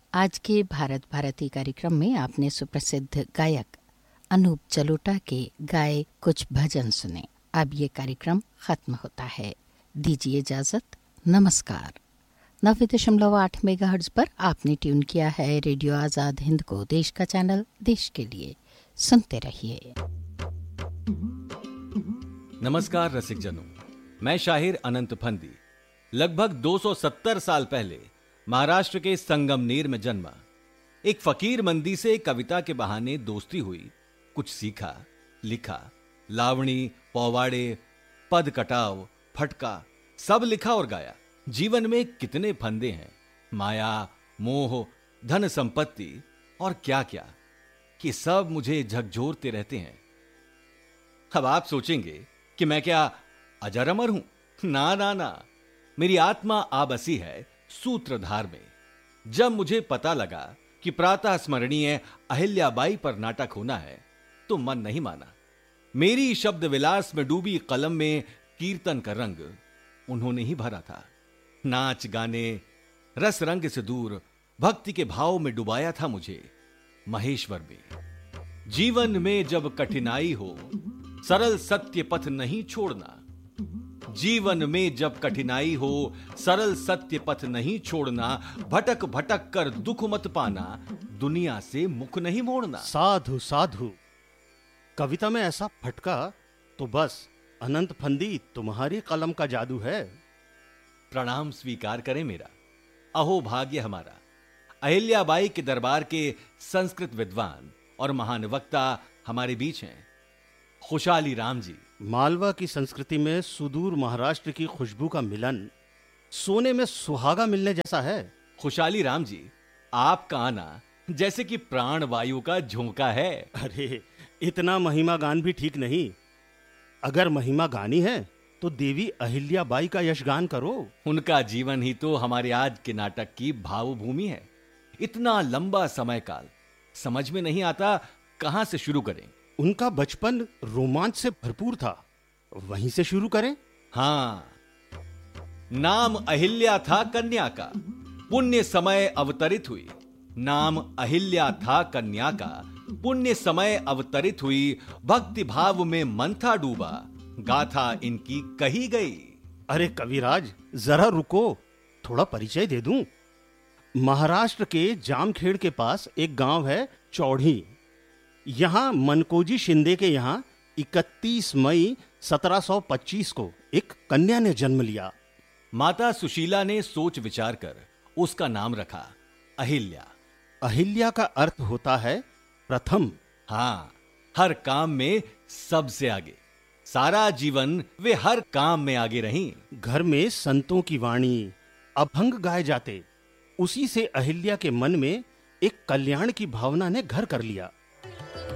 आज के भारत भारती कार्यक्रम में आपने सुप्रसिद्ध गायक अनूप जलोटा के गाए कुछ भजन सुने। अब ये कार्यक्रम खत्म होता है, दीजिए इजाजत, नमस्कार। 90.8 मेगाहर्ट्ज पर आपने ट्यून किया है रेडियो आजाद हिंद को, देश का चैनल, देश के लिए। सुनते रहिए। नमस्कार रसिक जनों, मैं शाहिर अनंत फंदी लगभग 270 साल पहले महाराष्ट्र के संगमनेर में जन्मा। एक फकीर मंदी से कविता के बहाने दोस्ती हुई, कुछ सीखा, लिखा, लावणी, पौवाड़े, पद कटाव, फटका सब लिखा और गाया। जीवन में कितने फंदे हैं, माया, मोह, धन संपत्ति और क्या क्या, कि सब मुझे झकझोरते रहते हैं। अब आप सोचेंगे कि मैं क्या अजर अमर हूं? ना ना ना, मेरी आत्मा आ बसी है सूत्रधार में। जब मुझे पता लगा कि प्रातः स्मरणीय अहिल्याबाई पर नाटक होना है तो मन नहीं माना। मेरी शब्द विलास में डूबी कलम में कीर्तन का रंग उन्होंने ही भरा था। नाच गाने, रस रंग से दूर भक्ति के भाव में डुबाया था मुझे महेश्वर में। जीवन में जब कठिनाई हो, सरल सत्य पथ नहीं छोड़ना। जीवन में जब कठिनाई हो, सरल सत्य पथ नहीं छोड़ना। भटक भटक कर दुख मत पाना, दुनिया से मुख नहीं मोड़ना। साधु साधु, कविता में ऐसा फटका तो बस अनंत फंदी तुम्हारी कलम का जादू है। प्रणाम स्वीकार करें मेरा, अहो भाग्य हमारा। अहिल्याबाई के दरबार के संस्कृत विद्वान और महान वक्ता हमारे बीच हैं। खुशहाली राम जी। मालवा की संस्कृति में सुदूर महाराष्ट्र की खुशबू का मिलन सोने में सुहागा मिलने जैसा है। खुशहाली राम जी, आपका आना जैसे कि प्राण वायु का झोंका है। अरे, इतना महिमा गान भी ठीक नहीं। अगर महिमा गानी है तो देवी अहिल्याबाई का यशगान करो। उनका जीवन ही तो हमारे आज के नाटक की भावभूमि है। इतना लंबा समय काल, समझ में नहीं आता कहां से शुरू करें। उनका बचपन रोमांच से भरपूर था, वहीं से शुरू करें। हां, नाम अहिल्या था कन्या का, पुण्य समय अवतरित हुई। नाम अहिल्या था कन्या का, पुण्य समय अवतरित हुई। भक्ति भाव में मन था डूबा, गाथा इनकी कही गई। अरे कविराज, जरा रुको, थोड़ा परिचय दे दूं। महाराष्ट्र के जामखेड़ के पास एक गांव है चौड़ी। यहां मनकोजी शिंदे के यहां 31 मई 1725 को एक कन्या ने जन्म लिया। माता सुशीला ने सोच विचार कर उसका नाम रखा अहिल्या। अहिल्या का अर्थ होता है प्रथम। हां, हर काम में सबसे आगे। सारा जीवन वे हर काम में आगे रहीं। घर में संतों की वाणी, अभंग गाए जाते। उसी से अहिल्या के मन में एक कल्याण की भावना ने घर कर लिया।